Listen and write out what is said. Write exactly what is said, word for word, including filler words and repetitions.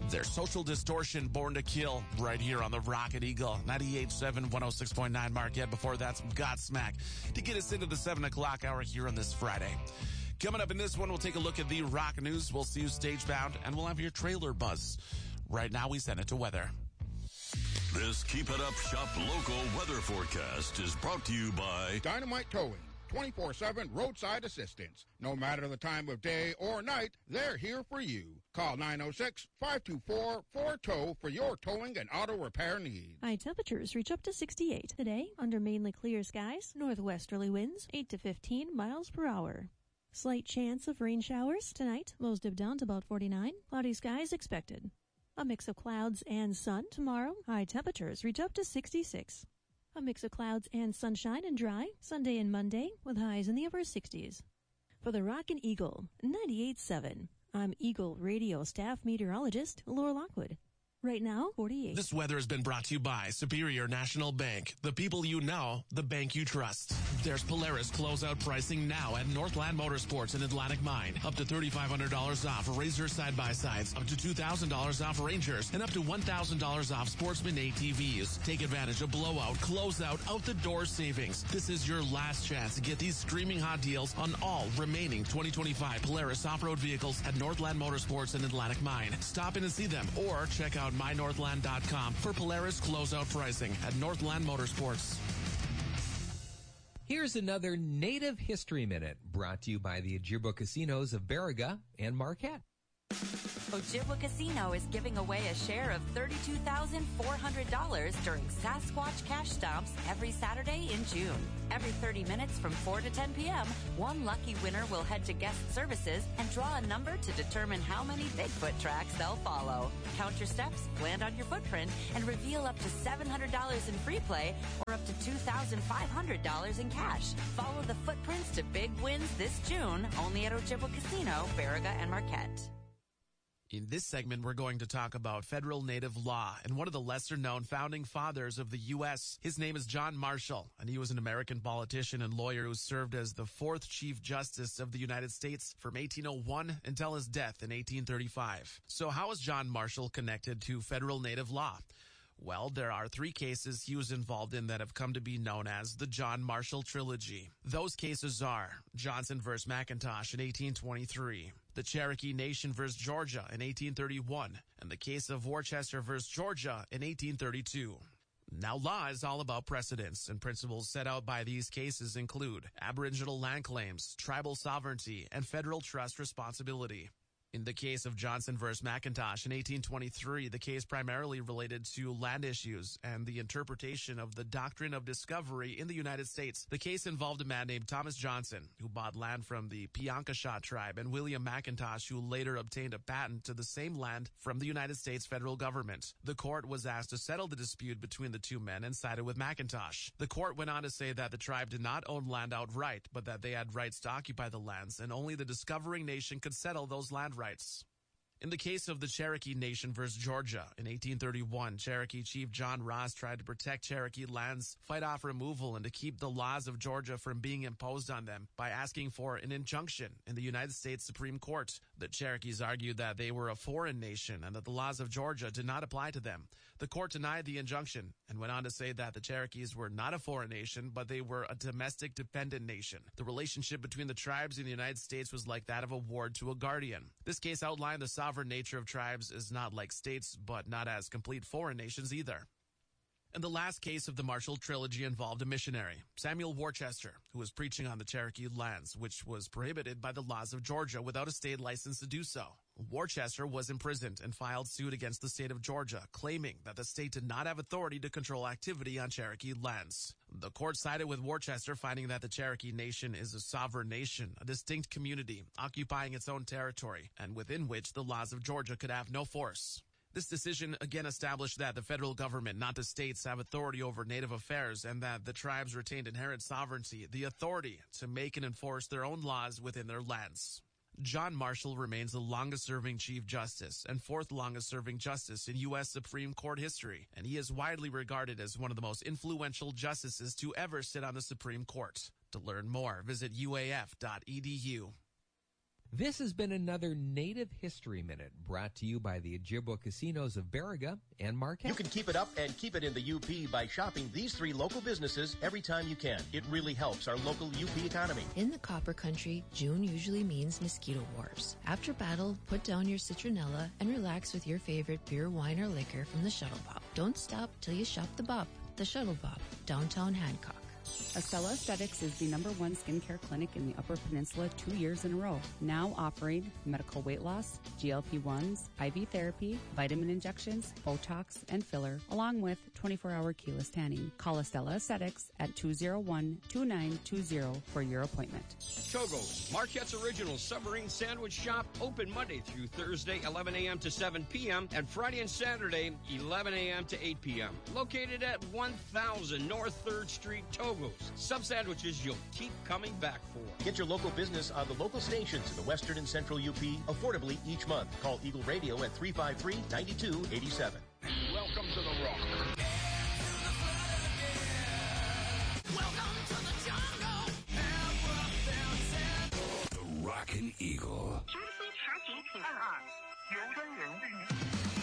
There's Social Distortion, Born to Kill, right here on the Rocket Eagle, ninety-eight point seven, one oh six point nine Marquette. Before that, some Godsmack to get us into the seven o'clock hour here on this Friday. Coming up in this one, we'll take a look at the rock news. We'll see you stage-bound, and we'll have your trailer buzz. Right now, we send it to weather. This Keep It Up Shop local weather forecast is brought to you by Dynamite Towing. twenty-four seven roadside assistance. No matter the time of day or night, they're here for you. Call nine oh six, five two four, four tow for your towing and auto repair needs. High temperatures reach up to sixty-eight. Today, under mainly clear skies, northwesterly winds eight to fifteen miles per hour. Slight chance of rain showers tonight. Lows dip down to about forty-nine. Cloudy skies expected. A mix of clouds and sun tomorrow. High temperatures reach up to sixty-six. A mix of clouds and sunshine and dry Sunday and Monday with highs in the upper sixties. For the Rockin' Eagle, ninety-eight point seven, I'm Eagle Radio staff meteorologist Laura Lockwood. Right now, forty-eight. This weather has been brought to you by Superior National Bank. The people you know, the bank you trust. There's Polaris closeout pricing now at Northland Motorsports in Atlantic Mine. Up to three thousand five hundred dollars off Razor side-by-sides, up to two thousand dollars off Rangers, and up to one thousand dollars off Sportsman A T Vs. Take advantage of blowout, closeout, out-the-door savings. This is your last chance to get these screaming hot deals on all remaining twenty twenty-five Polaris off-road vehicles at Northland Motorsports in Atlantic Mine. Stop in and see them or check out my northland dot com for Polaris closeout pricing at Northland Motorsports. Here's another Native History Minute brought to you by the Ojibwa Casinos of Baraga and Marquette. Ojibwa Casino is giving away a share of thirty-two thousand four hundred dollars during Sasquatch Cash Stomps every Saturday in June. Every thirty minutes from four to ten p.m., one lucky winner will head to guest services and draw a number to determine how many Bigfoot tracks they'll follow. Count your steps, land on your footprint, and reveal up to seven hundred dollars in free play or up to two thousand five hundred dollars in cash. Follow the footprints to big wins this June, only at Ojibwa Casino, Baraga and Marquette. In this segment, we're going to talk about federal native law and one of the lesser-known founding fathers of the U S. His name is John Marshall, and he was an American politician and lawyer who served as the fourth Chief Justice of the United States from eighteen oh one until his death in eighteen thirty-five. So how is John Marshall connected to federal native law? Well, there are three cases he was involved in that have come to be known as the John Marshall Trilogy. Those cases are Johnson versus McIntosh in eighteen twenty-three, the Cherokee Nation versus Georgia in eighteen thirty-one, and the case of Worcester versus Georgia in eighteen thirty-two. Now, law is all about precedents, and principles set out by these cases include Aboriginal land claims, tribal sovereignty, and federal trust responsibility. In the case of Johnson versus McIntosh in eighteen twenty-three, the case primarily related to land issues and the interpretation of the doctrine of discovery in the United States. The case involved a man named Thomas Johnson, who bought land from the Piankashaw tribe, and William McIntosh, who later obtained a patent to the same land from the United States federal government. The court was asked to settle the dispute between the two men and sided with McIntosh. The court went on to say that the tribe did not own land outright, but that they had rights to occupy the lands, and only the discovering nation could settle those land rights. In the case of the Cherokee Nation versus Georgia in eighteen thirty-one, Cherokee Chief John Ross tried to protect Cherokee lands, fight off removal, and to keep the laws of Georgia from being imposed on them by asking for an injunction in the United States Supreme Court. The Cherokees argued that they were a foreign nation and that the laws of Georgia did not apply to them. The court denied the injunction and went on to say that the Cherokees were not a foreign nation, but they were a domestic dependent nation. The relationship between the tribes in the United States was like that of a ward to a guardian. This case outlined the sovereign nature of tribes is not like states, but not as complete foreign nations either. And the last case of the Marshall Trilogy involved a missionary, Samuel Worcester, who was preaching on the Cherokee lands, which was prohibited by the laws of Georgia without a state license to do so. Worcester was imprisoned and filed suit against the state of Georgia, claiming that the state did not have authority to control activity on Cherokee lands. The court sided with Worcester, finding that the Cherokee Nation is a sovereign nation, a distinct community, occupying its own territory, and within which the laws of Georgia could have no force. This decision again established that the federal government, not the states, have authority over Native affairs, and that the tribes retained inherent sovereignty, the authority to make and enforce their own laws within their lands. John Marshall remains the longest-serving Chief Justice and fourth longest-serving Justice in U S Supreme Court history, and he is widely regarded as one of the most influential justices to ever sit on the Supreme Court. To learn more, visit U A F dot E D U. This has been another Native History Minute brought to you by the Ojibwa Casinos of Baraga and Marquette. You can keep it up and keep it in the U P by shopping these three local businesses every time you can. It really helps our local U P economy. In the Copper Country, June usually means mosquito wars. After battle, put down your citronella and relax with your favorite beer, wine, or liquor from the Shuttle Bop. Don't stop till you shop the Bop, the Shuttle Bop, downtown Hancock. Estella Aesthetics is the number one skincare clinic in the Upper Peninsula two years in a row. Now offering medical weight loss, G L P ones, I V therapy, vitamin injections, Botox, and filler, along with twenty-four hour keyless tanning. Call Estella Aesthetics at two oh one, two nine two oh for your appointment. Togo's, Marquette's original submarine sandwich shop, open Monday through Thursday, eleven a.m. to seven p.m., and Friday and Saturday, eleven a.m. to eight p.m. Located at one thousand North third Street, Togo's. Sub sandwiches you'll keep coming back for. Get your local business on the local stations in the Western and Central U P affordably each month. Call Eagle Radio at three five three, nine two eight seven. Welcome to the Rock. Welcome to the jungle. The Rockin' Eagle.